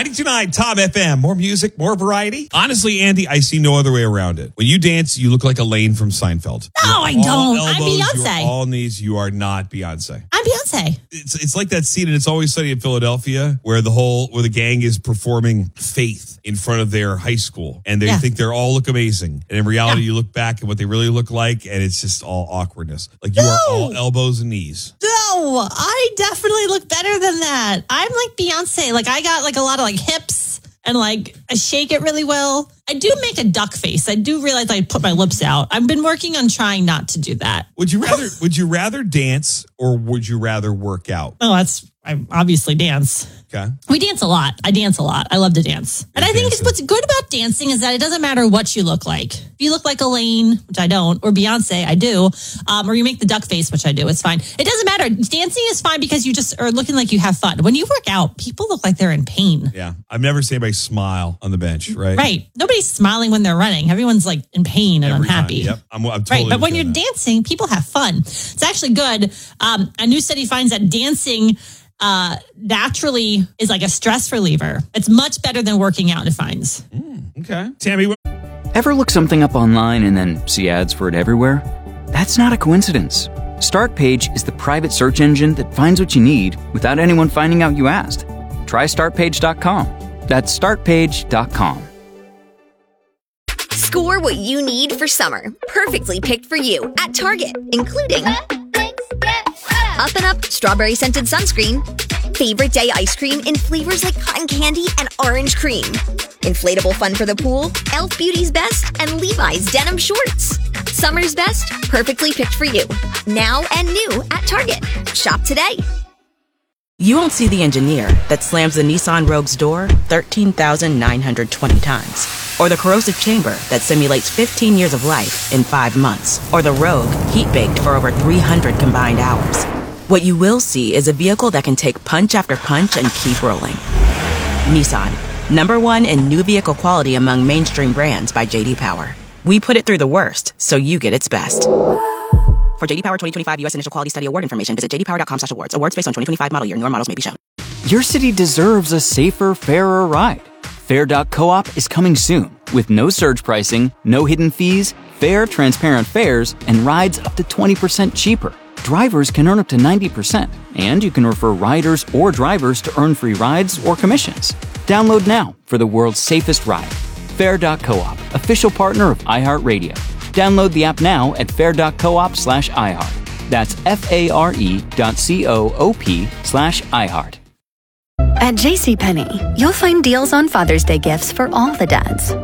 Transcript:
92.9 Tom FM. More music, more variety. Honestly, Andy, I see no other way around it. When you dance, you look like Elaine from Seinfeld. No, I don't. I'm Elbows, Beyonce. You're all knees. You are not Beyonce. I'm Beyonce. It's like that scene in It's Always Sunny in Philadelphia where the gang is performing Faith in front of their high school, and they think they're all look amazing. And in reality, you look back at what they really look like, and it's just all awkwardness. Like you are all elbows and knees. No, I definitely look better than that. I'm like Beyonce. Like I got like a lot of like hips and like I shake it really well. I do make a duck face. I do realize I put my lips out. I've been working on trying not to do that. Would you rather dance or would you rather work out? Oh, I obviously dance. Okay. We dance a lot. I dance a lot. I love to dance. And I think what's good about dancing is that it doesn't matter what you look like. If you look like Elaine, which I don't, or Beyonce, I do, or you make the duck face, which I do, it's fine. It doesn't matter. Dancing is fine because you just are looking like you have fun. When you work out, people look like they're in pain. Yeah. I've never seen anybody smile on the bench, right? Right. Nobody's smiling when they're running. Everyone's like in pain and unhappy. Yep. I'm totally right. But when you're dancing, people have fun. It's actually good. A new study finds that dancing naturally is like a stress reliever. It's much better than working out, it finds. Okay. Tammy. Ever look something up online and then see ads for it everywhere? That's not a coincidence. Startpage is the private search engine that finds what you need without anyone finding out you asked. Try startpage.com. That's startpage.com. Score what you need for summer. Perfectly picked for you at Target, including Up and Up Strawberry Scented Sunscreen, Favorite Day Ice Cream in flavors like cotton candy and orange cream, Inflatable Fun for the Pool, Elf Beauty's Best, and Levi's Denim Shorts. Summer's best, perfectly picked for you. Now and new at Target. Shop today. You won't see the engineer that slams the Nissan Rogue's door 13,920 times. Or the corrosive chamber that simulates 15 years of life in 5 months. Or the Rogue heat-baked for over 300 combined hours. What you will see is a vehicle that can take punch after punch and keep rolling. Nissan, #1 in new vehicle quality among mainstream brands by J.D. Power. We put it through the worst, so you get its best. For J.D. Power 2025 U.S. Initial Quality Study Award information, visit jdpower.com/awards. Awards based on 2025 model year. Newer models may be shown. Your city deserves a safer, fairer ride. Fair.coop is coming soon with no surge pricing, no hidden fees, fair, transparent fares, and rides up to 20% cheaper. Drivers can earn up to 90%, and you can refer riders or drivers to earn free rides or commissions. Download now for the world's safest ride. Fair.coop, official partner of iHeartRadio. Download the app now at fair.coop/iHeart. That's FARE.coop/iHeart. At JCPenney, you'll find deals on Father's Day gifts for all the dads.